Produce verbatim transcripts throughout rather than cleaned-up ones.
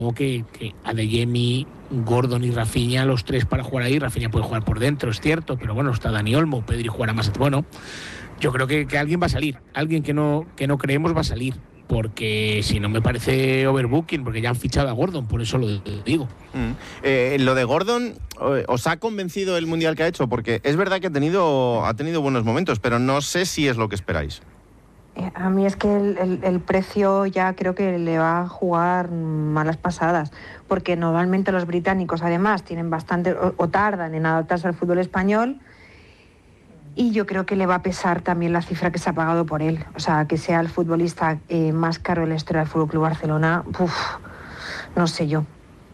que, que Adeyemi, Gordon y Rafinha, los tres para jugar ahí. Rafinha puede jugar por dentro, es cierto, pero bueno, está Dani Olmo, Pedri jugará más. Bueno, yo creo que, que alguien va a salir, alguien que no, que no creemos va a salir, porque si no me parece overbooking, porque ya han fichado a Gordon, por eso lo digo. Mm. Eh, lo de Gordon, ¿os ha convencido el Mundial que ha hecho? Porque es verdad que ha tenido, ha tenido buenos momentos, pero no sé si es lo que esperáis. A mí es que el, el, el precio ya creo que le va a jugar malas pasadas, porque normalmente los británicos además tienen bastante o, o tardan en adaptarse al fútbol español, y yo creo que le va a pesar también la cifra que se ha pagado por él. O sea, que sea el futbolista eh, más caro de la historia del F C Barcelona, uf, no sé yo.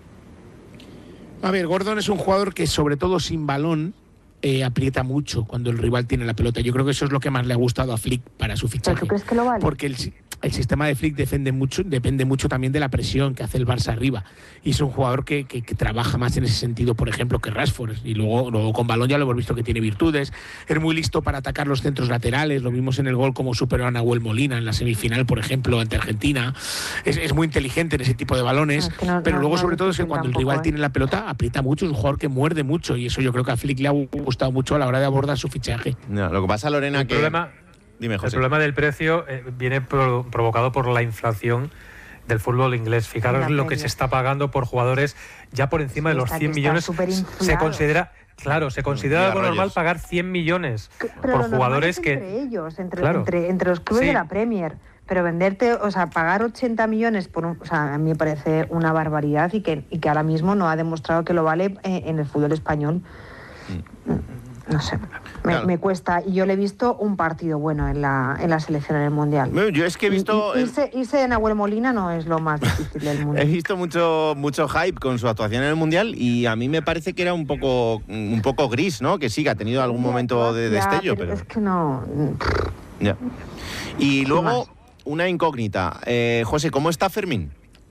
A ver, Gordon es un jugador que sobre todo sin balón Eh, aprieta mucho cuando el rival tiene la pelota. Yo creo que eso es lo que más le ha gustado a Flick para su fichaje. ¿Tú crees que lo vale? Porque el, el sistema de Flick depende mucho, depende mucho también de la presión que hace el Barça arriba. Y es un jugador que, que, que trabaja más en ese sentido, por ejemplo, que Rashford. Y luego, luego con balón ya lo hemos visto que tiene virtudes. Es muy listo para atacar los centros laterales. Lo vimos en el gol como superó a Nahuel Molina en la semifinal, por ejemplo, ante Argentina. Es, es muy inteligente en ese tipo de balones. No, es que no, pero no, luego, no, sobre no todo, es que cuando tampoco, el rival eh. tiene la pelota, aprieta mucho. Es un jugador que muerde mucho. Y eso yo creo que a Flick le ha gustado mucho a la hora de abordar su fichaje. No, lo que pasa, Lorena, el que... Problema, Dime, José. El problema del precio eh, viene pro, provocado por la inflación del fútbol inglés. Fijaros lo que se está pagando por jugadores ya por encima sí, de los cien millones. Se considera... Claro, se considera algo normal pagar cien millones pero por jugadores que... Entre ellos, entre, claro. entre, entre los clubes sí. de la Premier. Pero venderte, o sea, pagar ochenta millones por un... O sea, a mí me parece una barbaridad y que, y que ahora mismo no ha demostrado que lo vale en, en el fútbol español. Mm. No sé, me, claro. me cuesta. Y yo le he visto un partido bueno en la, en la selección en el Mundial. Yo es que he visto... Y, y, irse, irse de Nahuel Molina no es lo más difícil del mundo. He visto mucho, mucho hype con su actuación en el Mundial y a mí me parece que era un poco, un poco gris, ¿no? Que sí, que ha tenido algún ya, momento de ya, destello, pero... pero... Es que no... Ya. Y luego, una incógnita. Eh, José, ¿cómo está Fermín?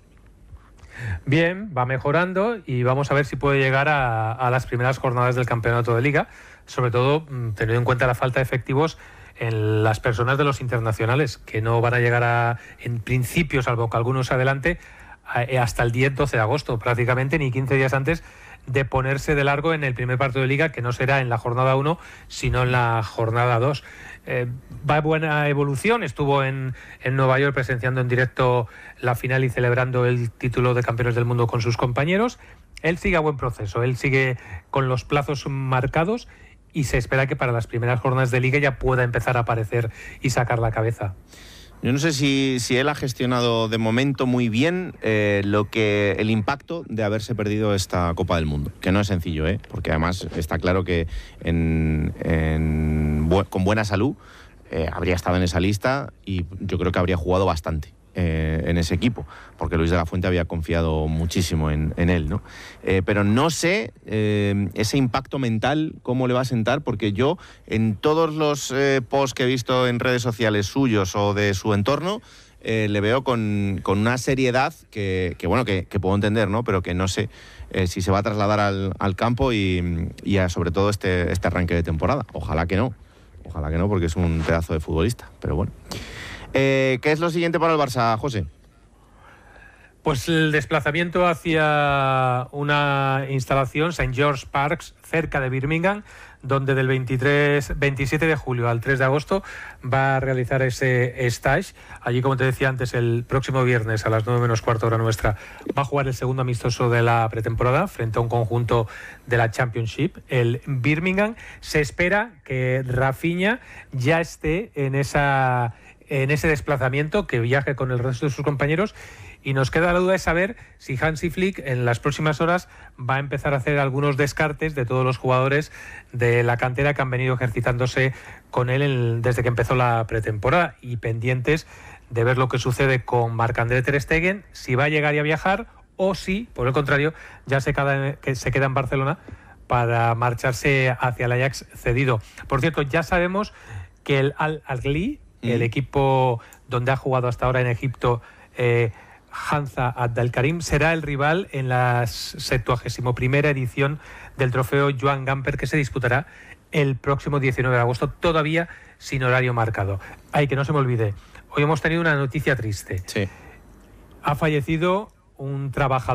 Bien, va mejorando y vamos a ver si puede llegar a, a las primeras jornadas del campeonato de Liga, sobre todo teniendo en cuenta la falta de efectivos en las personas de los internacionales, que no van a llegar a, en principio, salvo que algunos adelante, a, hasta el diez doce de agosto, prácticamente ni quince días antes de ponerse de largo en el primer partido de Liga, que no será en la jornada uno, sino en la jornada dos. Eh, va buena evolución, estuvo en, en Nueva York presenciando en directo la final y celebrando el título de campeones del mundo con sus compañeros. Él sigue a buen proceso, él sigue con los plazos marcados y se espera que para las primeras jornadas de Liga ya pueda empezar a aparecer y sacar la cabeza. Yo no sé si, si él ha gestionado de momento muy bien eh, lo que el impacto de haberse perdido esta Copa del Mundo, que no es sencillo, ¿eh? Porque además está claro que en, en, bu- con buena salud eh, habría estado en esa lista y yo creo que habría jugado bastante eh, en ese equipo, porque Luis de la Fuente había confiado muchísimo en, en él, ¿no? Eh, pero no sé eh, ese impacto mental cómo le va a sentar, porque yo en todos los eh, posts que he visto en redes sociales suyos o de su entorno eh, le veo con, con una seriedad que, que bueno, que, que puedo entender, ¿no? Pero que no sé eh, si se va a trasladar al, al campo y, y a, sobre todo este, este arranque de temporada. Ojalá que no, ojalá que no, porque es un pedazo de futbolista, pero bueno. Eh, ¿Qué es lo siguiente para el Barça, José? Pues el desplazamiento hacia una instalación, Saint George Parks, cerca de Birmingham, donde del veintitrés, veintisiete de julio al tres de agosto va a realizar ese stage. Allí, como te decía antes, el próximo viernes a las nueve menos cuarto hora nuestra va a jugar el segundo amistoso de la pretemporada frente a un conjunto de la Championship, el Birmingham. Se espera que Rafinha ya esté en esa... en ese desplazamiento, que viaje con el resto de sus compañeros, y nos queda la duda de saber si Hansi Flick en las próximas horas va a empezar a hacer algunos descartes de todos los jugadores de la cantera que han venido ejercitándose con él en, desde que empezó la pretemporada, y pendientes de ver lo que sucede con Marc-André ter Stegen, si va a llegar y a viajar o si, por el contrario, ya se queda, que se queda en Barcelona para marcharse hacia el Ajax cedido. Por cierto, ya sabemos que el Al-Ahly, el equipo donde ha jugado hasta ahora en Egipto eh, Hansa Abdelkarim, será el rival en la septuagésima primera edición del trofeo Joan Gamper, que se disputará el próximo diecinueve de agosto, todavía sin horario marcado. Ay, que no se me olvide, hoy hemos tenido una noticia triste. Sí. Ha fallecido un trabajador